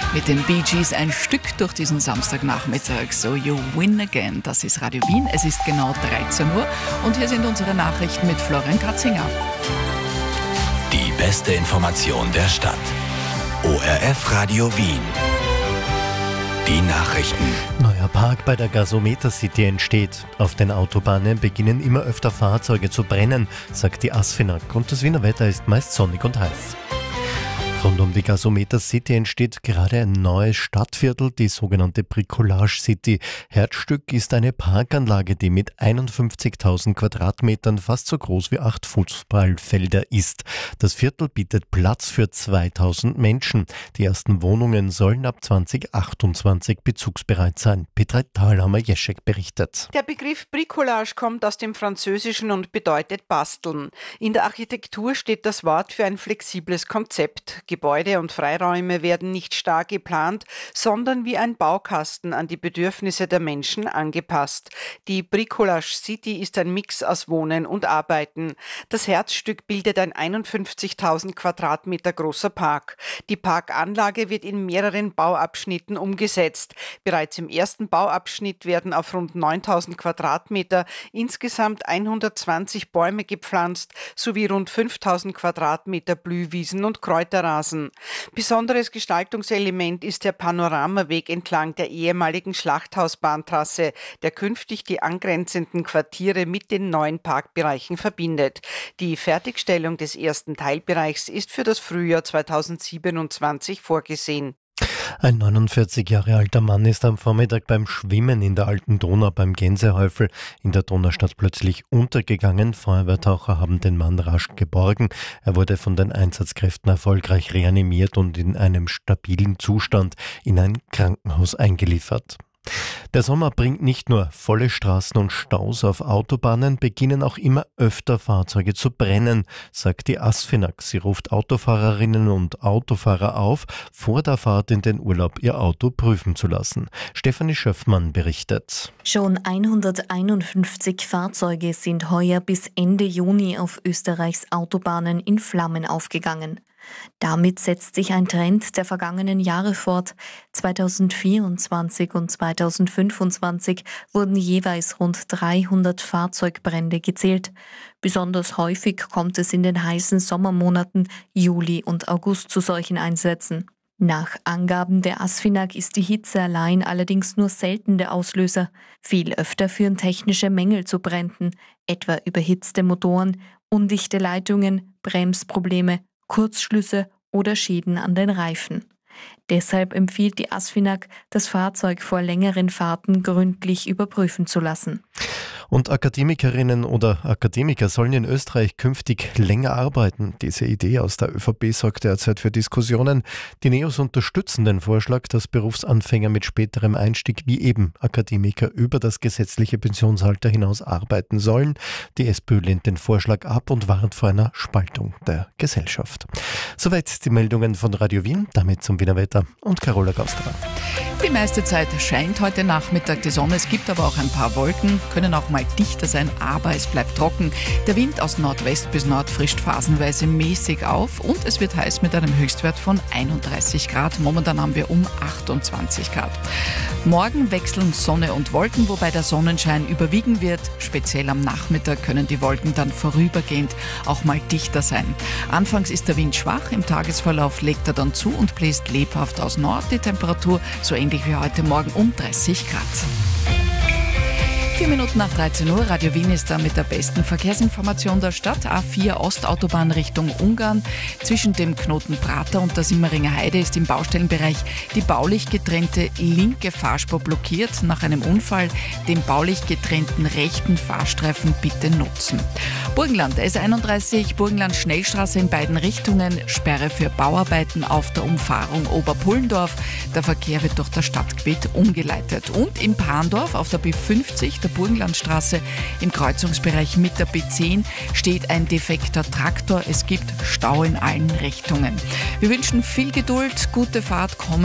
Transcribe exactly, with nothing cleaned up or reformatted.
Mit den Bee Gees ein Stück durch diesen Samstagnachmittag. So You Win Again. Das ist Radio Wien. Es ist genau dreizehn Uhr und hier sind unsere Nachrichten mit Florian Katzinger. Die beste Information der Stadt. O R F Radio Wien. Die Nachrichten. Neuer Park bei der Gasometer City entsteht. Auf den Autobahnen beginnen immer öfter Fahrzeuge zu brennen, sagt die ASFINAG. Und das Wiener Wetter ist meist sonnig und heiß. Rund um die Gasometer City entsteht gerade ein neues Stadtviertel, die sogenannte Bricolage City. Herzstück ist eine Parkanlage, die mit einundfünfzigtausend Quadratmetern fast so groß wie acht Fußballfelder ist. Das Viertel bietet Platz für zweitausend Menschen. Die ersten Wohnungen sollen ab zweitausendachtundzwanzig bezugsbereit sein. Petra Thalhammer-Jeschek berichtet. Der Begriff Bricolage kommt aus dem Französischen und bedeutet basteln. In der Architektur steht das Wort für ein flexibles Konzept. Gebäude und Freiräume werden nicht starr geplant, sondern wie ein Baukasten an die Bedürfnisse der Menschen angepasst. Die Bricolage City ist ein Mix aus Wohnen und Arbeiten. Das Herzstück bildet ein einundfünfzigtausend Quadratmeter großer Park. Die Parkanlage wird in mehreren Bauabschnitten umgesetzt. Bereits im ersten Bauabschnitt werden auf rund neuntausend Quadratmeter insgesamt hundertzwanzig Bäume gepflanzt, sowie rund fünftausend Quadratmeter Blühwiesen und Kräuterrasen. Besonderes Gestaltungselement ist der Panoramaweg entlang der ehemaligen Schlachthausbahntrasse, der künftig die angrenzenden Quartiere mit den neuen Parkbereichen verbindet. Die Fertigstellung des ersten Teilbereichs ist für das Frühjahr zweitausendsiebenundzwanzig vorgesehen. Ein neunundvierzig Jahre alter Mann ist am Vormittag beim Schwimmen in der Alten Donau beim Gänsehäufel in der Donaustadt plötzlich untergegangen. Feuerwehrtaucher haben den Mann rasch geborgen. Er wurde von den Einsatzkräften erfolgreich reanimiert und in einem stabilen Zustand in ein Krankenhaus eingeliefert. Der Sommer bringt nicht nur volle Straßen und Staus. Auf Autobahnen beginnen auch immer öfter Fahrzeuge zu brennen, sagt die ASFINAG. Sie ruft Autofahrerinnen und Autofahrer auf, vor der Fahrt in den Urlaub ihr Auto prüfen zu lassen. Stefanie Schöffmann berichtet. Schon hunderteinundfünfzig Fahrzeuge sind heuer bis Ende Juni auf Österreichs Autobahnen in Flammen aufgegangen. Damit setzt sich ein Trend der vergangenen Jahre fort. zweitausendvierundzwanzig und zweitausendfünfundzwanzig wurden jeweils rund dreihundert Fahrzeugbrände gezählt. Besonders häufig kommt es in den heißen Sommermonaten Juli und August zu solchen Einsätzen. Nach Angaben der ASFINAG ist die Hitze allein allerdings nur selten der Auslöser. Viel öfter führen technische Mängel zu Bränden, etwa überhitzte Motoren, undichte Leitungen, Bremsprobleme, Kurzschlüsse oder Schäden an den Reifen. Deshalb empfiehlt die ASFINAG, das Fahrzeug vor längeren Fahrten gründlich überprüfen zu lassen. Und Akademikerinnen oder Akademiker sollen in Österreich künftig länger arbeiten. Diese Idee aus der ÖVP sorgt derzeit für Diskussionen. Die Neos unterstützen den Vorschlag, dass Berufsanfänger mit späterem Einstieg wie eben Akademiker über das gesetzliche Pensionsalter hinaus arbeiten sollen. Die SPÖ lehnt den Vorschlag ab und warnt vor einer Spaltung der Gesellschaft. Soweit die Meldungen von Radio Wien, damit zum Wiener Wetter und Carola Gaustra. Die meiste Zeit scheint heute Nachmittag die Sonne. Es gibt aber auch ein paar Wolken, können auch mal dichter sein, aber es bleibt trocken. Der Wind aus Nordwest bis Nord frischt phasenweise mäßig auf und es wird heiß mit einem Höchstwert von einunddreißig Grad. Momentan haben wir um achtundzwanzig Grad. Morgen wechseln Sonne und Wolken, wobei der Sonnenschein überwiegen wird. Speziell am Nachmittag können die Wolken dann vorübergehend auch mal dichter sein. Anfangs ist der Wind schwach, im Tagesverlauf legt er dann zu und bläst lebhaft aus Nord. Die Temperatur so ähnlich wie heute Morgen um dreißig Grad. Vier Minuten nach dreizehn Uhr, Radio Wien ist da mit der besten Verkehrsinformation der Stadt. A vier Ostautobahn Richtung Ungarn. Zwischen dem Knoten Prater und der Simmeringer Heide ist im Baustellenbereich die baulich getrennte linke Fahrspur blockiert. Nach einem Unfall den baulich getrennten rechten Fahrstreifen bitte nutzen. Burgenland, S einunddreißig, Burgenland Schnellstraße in beiden Richtungen. Sperre für Bauarbeiten auf der Umfahrung Oberpullendorf. Der Verkehr wird durch das Stadtgebiet umgeleitet. Und in Parndorf auf der B fünfzig, der Burgenlandstraße im Kreuzungsbereich mit der B zehn steht ein defekter Traktor. Es gibt Stau in allen Richtungen. Wir wünschen viel Geduld, gute Fahrt, kommen